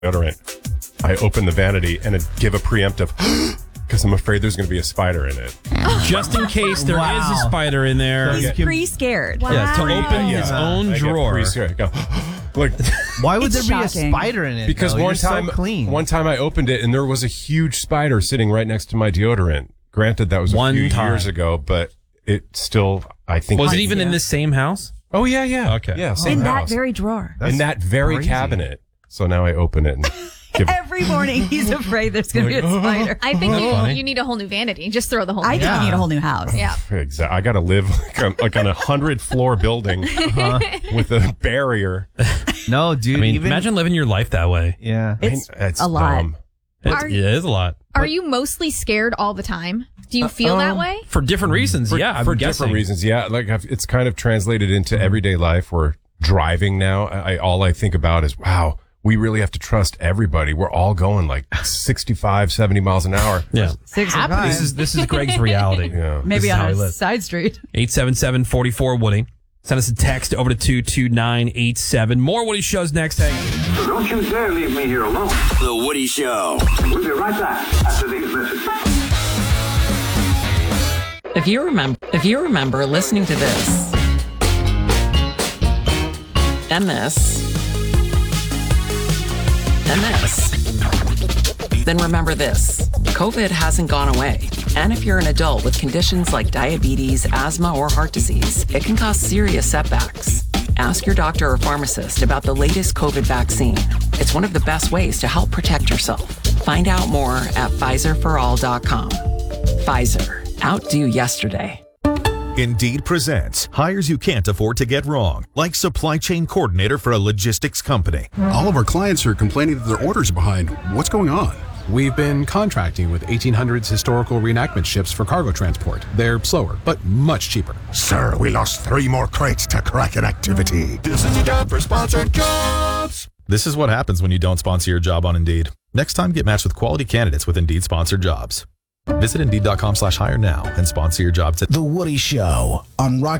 deodorant. I open the vanity and it give a preemptive because I'm afraid there's going to be a spider in it. Just in case there is a spider in there. He's pre-scared. Wow. Yeah, to open his own drawer. I go, like, why would there shocking. be a spider in it? Because though? one time, so clean. one time I opened it and there was a huge spider sitting right next to my deodorant. Granted, that was a few years ago, but it still, I think. Was it even in the same house? Oh, yeah, yeah. Okay. Yeah, same in house. that very drawer. In that very crazy. cabinet. So now I open it and give it. Every morning he's afraid there's going to be a spider. I think you need a whole new vanity. Just throw the whole I thing think out. you need a whole new house. Yeah. Exactly. I got to live like on a 100-floor building with a barrier. No, dude. I mean, imagine living your life that way. Yeah. It's a lot. Dumb. It is a lot. Are you mostly scared all the time? Do you feel that way? For different reasons, I'm for guessing. different reasons, yeah. Like it's kind of translated into everyday life. We're driving now. All I think about is, wow, we really have to trust everybody. We're all going like 65, 70 miles an hour. Yeah. 65. This is Greg's reality. Yeah. Maybe This is how on he a lives. side street. 877-44-Woody. Send us a text over to 22987. More Woody shows next. Hang on. So don't you dare leave me here alone. The Woody Show. We'll be right back after these messages. If you remember listening to this and this and this, then remember this. COVID hasn't gone away. And if you're an adult with conditions like diabetes, asthma, or heart disease, it can cause serious setbacks. Ask your doctor or pharmacist about the latest COVID vaccine. It's one of the best ways to help protect yourself. Find out more at PfizerForAll.com. Pfizer. Outdo yesterday. Indeed presents hires you can't afford to get wrong, like supply chain coordinator for a logistics company. All of our clients are complaining that their orders are behind. What's going on? We've been contracting with 1800s historical reenactment ships for cargo transport. They're slower, but much cheaper. Sir, we lost 3 more crates to Kraken activity. This is a job for sponsored jobs. This is what happens when you don't sponsor your job on Indeed. Next time, get matched with quality candidates with Indeed sponsored jobs. Visit Indeed.com/hire now and sponsor your job today. The Woody Show on Rock